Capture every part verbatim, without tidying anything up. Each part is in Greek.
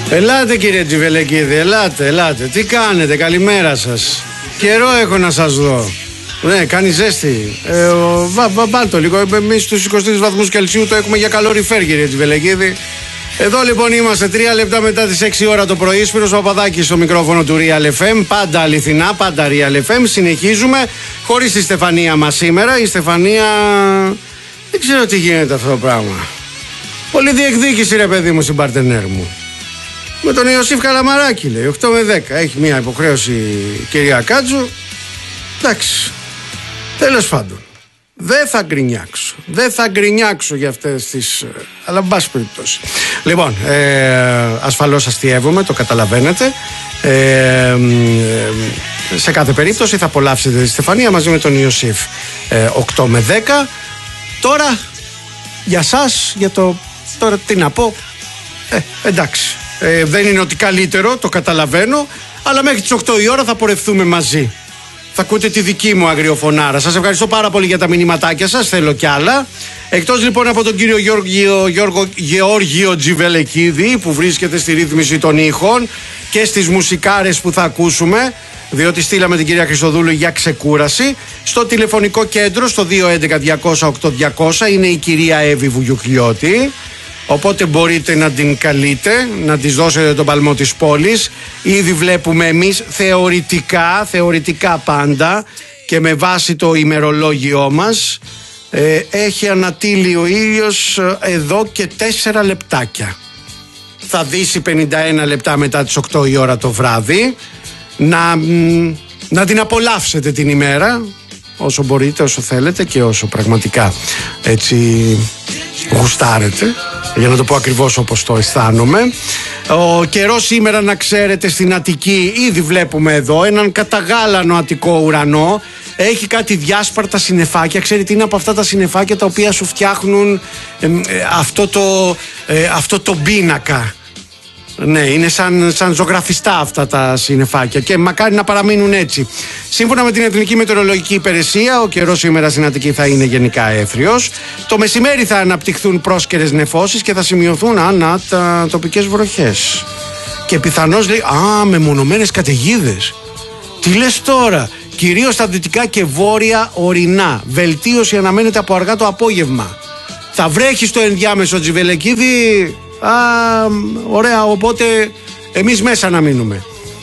Ελάτε κύριε Τζιβελεκίδη, ελάτε, ελάτε. Τι κάνετε, καλημέρα σας. Καιρό έχω να σας δω. Ναι, κάνει ζέστη. Ε, Βάλ το λίγο. Εμείς στους είκοσι τρεις βαθμούς Κελσίου το έχουμε για καλοριφέρ, κύριε Τζιβελεκίδη. Εδώ λοιπόν είμαστε, τρία λεπτά μετά τις έξι ώρα το πρωί. Σπύρος Παπαδάκης στο μικρόφωνο του Real εφ εμ. Πάντα αληθινά, πάντα Real εφ εμ. Συνεχίζουμε χωρίς τη Στεφανία μας σήμερα. Η Στεφανία. Δεν ξέρω τι γίνεται αυτό το πράγμα. Πολύ διεκδίκηση, ρε παιδί μου, στην παρτενέρ μου. Με τον Ιωσήφ Καλαμαράκη, λέει, οκτώ με δέκα. Έχει μια υποχρέωση η κυρία Κάτζου. Εντάξει. Τέλος πάντων. Δεν θα γκρινιάξω. Δεν θα γκρινιάξω για αυτές τις. Αλλά εν πάση περιπτώσει. Λοιπόν, ε, ασφαλώς αστειεύομαι, το καταλαβαίνετε. Ε, ε, σε κάθε περίπτωση θα απολαύσετε τη Στεφανία μαζί με τον Ιωσήφ. Ε, οκτώ με δέκα. Τώρα, για σας, για το. Τώρα τι να πω. Ε, εντάξει. Ε, δεν είναι ότι καλύτερο, το καταλαβαίνω. Αλλά μέχρι τις οκτώ η ώρα θα πορευθούμε μαζί. Θα ακούτε τη δική μου αγριοφωνάρα. Σας ευχαριστώ πάρα πολύ για τα μηνυματάκια σας. Θέλω κι άλλα. Εκτός λοιπόν από τον κύριο Γιώργιο, Γιώργο, Γεώργιο Τζιβελεκίδη, που βρίσκεται στη ρύθμιση των ήχων και στις μουσικάρες που θα ακούσουμε, διότι στείλαμε την κυρία Χριστοδούλου για ξεκούραση. Στο τηλεφωνικό κέντρο, στο δύο έντεκα διακόσια οκτώ διακόσια, είναι η κυρία Εύη Βουγιουκλιώτη. Οπότε μπορείτε να την καλείτε, να της δώσετε τον παλμό της πόλης. Ήδη βλέπουμε εμείς θεωρητικά, θεωρητικά πάντα και με βάση το ημερολόγιό μας, ε, έχει ανατείλει ο ήλιος εδώ και τέσσερα λεπτάκια. Θα δύσει πενήντα ένα λεπτά μετά τις οκτώ η ώρα το βράδυ. Να, να την απολαύσετε την ημέρα όσο μπορείτε, όσο θέλετε και όσο πραγματικά έτσι γουστάρετε, για να το πω ακριβώς όπως το αισθάνομαι. Ο καιρός σήμερα, να ξέρετε, στην Αττική ήδη βλέπουμε εδώ έναν καταγάλανο αττικό ουρανό. Έχει κάτι διάσπαρτα συννεφάκια. Ξέρετε, είναι από αυτά τα συννεφάκια τα οποία σου φτιάχνουν ε, ε, αυτό, το, ε, αυτό το πίνακα. Ναι, είναι σαν, σαν ζωγραφιστά αυτά τα συννεφάκια και μακάρι να παραμείνουν έτσι. Σύμφωνα με την Εθνική Μετεωρολογική Υπηρεσία, ο καιρός σήμερα στην Αττική θα είναι γενικά έθριος. Το μεσημέρι θα αναπτυχθούν πρόσκαιρες νεφώσεις και θα σημειωθούν ανά τοπικές βροχές. Και πιθανώς, λέει, α, μεμονωμένες καταιγίδες. Τι λες τώρα? Κυρίως στα δυτικά και βόρεια ορεινά. Βελτίωση αναμένεται από αργά το απόγευμα. Θα βρέχει στο ενδιάμεσο, Τζιβελεκίδη. Α, ωραία, οπότε εμείς μέσα να μείνουμε.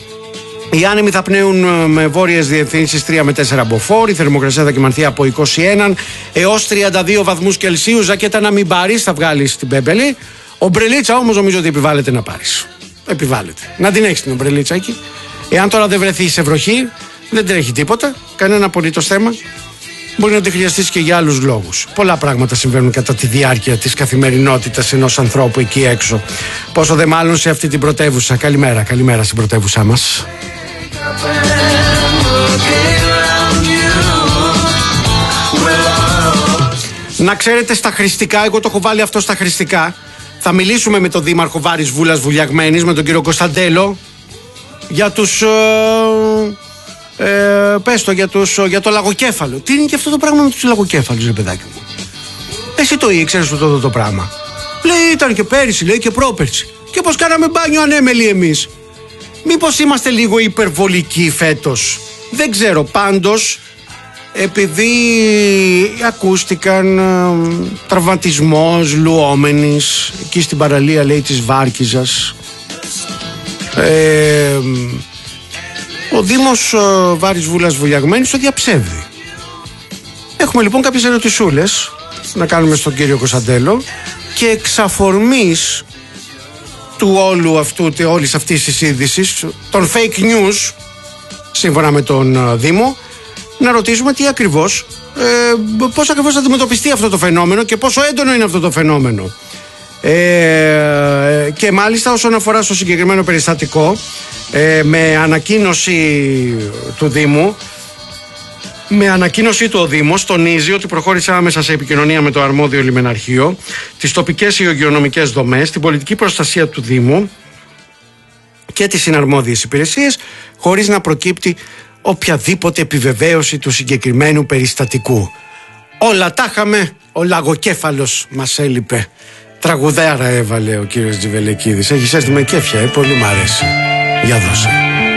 Οι άνεμοι θα πνέουν με βόρειες διευθύνσεις τρία με τέσσερα μποφόρ. Η θερμοκρασία θα κυμανθεί από είκοσι ένα έως τριάντα δύο βαθμούς Κελσίου. Ζακέτα να μην πάρεις, θα βγάλεις την πέμπελη. Ομπρελίτσα όμως νομίζω ότι επιβάλλεται να πάρεις. Επιβάλλεται. Να την έχεις την ομπρελίτσα εκεί. Εάν τώρα δεν βρεθεί σε βροχή, δεν τρέχει τίποτα, κανένα απολύτως θέμα. Μπορεί να τη χρειαστείς και για άλλους λόγους. Πολλά πράγματα συμβαίνουν κατά τη διάρκεια της καθημερινότητας ενός ανθρώπου εκεί έξω. Πόσο δε μάλλον σε αυτή την πρωτεύουσα. Καλημέρα, καλημέρα στην πρωτεύουσά μας. Να ξέρετε, στα χρηστικά, εγώ το έχω βάλει αυτό στα χρηστικά. Θα μιλήσουμε με τον δήμαρχο Βάρης Βούλας Βουλιαγμένης, με τον κύριο Κωνσταντέλο, για τους... Ε, πες το για, τους, για το λαγοκέφαλο. Τι είναι και αυτό το πράγμα με τους λαγοκέφαλους, ρε παιδάκι μου? Εσύ το ήξερες αυτό το, το πράγμα? Λέει, ήταν και πέρυσι, λέει, και πρόπερσι. Και πως κάναμε μπάνιο ανέμελοι εμείς. Μήπως είμαστε λίγο υπερβολικοί φέτος? Δεν ξέρω. Πάντως, επειδή ακούστηκαν ε, τραυματισμός λουόμενης εκεί στην παραλία, λέει, της Βάρκιζας, ε, ο Δήμος ε, Βάρης Βούλας Βουλιαγμένης το διαψεύδει. Έχουμε λοιπόν κάποιες ερωτησούλες να κάνουμε στον κύριο Κωνσταντέλο και εξ αφορμής του όλου αυτού, όλης αυτής της είδησης, των fake news, σύμφωνα με τον ε, Δήμο, να ρωτήσουμε τι ακριβώς, ε, πώς ακριβώς θα αντιμετωπιστεί αυτό το φαινόμενο και πόσο έντονο είναι αυτό το φαινόμενο. Ε, και μάλιστα όσον αφορά στο συγκεκριμένο περιστατικό, ε, με ανακοίνωση του Δήμου, με ανακοίνωσή του ο Δήμος τονίζει ότι προχώρησε άμεσα σε επικοινωνία με το αρμόδιο λιμεναρχείο, τις τοπικές υγειονομικές δομές, την πολιτική προστασία του Δήμου και τις συναρμόδιες υπηρεσίες, χωρίς να προκύπτει οποιαδήποτε επιβεβαίωση του συγκεκριμένου περιστατικού. Όλα τα είχαμε, ο λαγοκέφαλος μας έλειπε. Τραγουδάρα έβαλε ο κύριος Τζιβελεκίδης. Έχει ζέστη με κέφια, ε, πολύ μ' αρέσει. Για δώσε.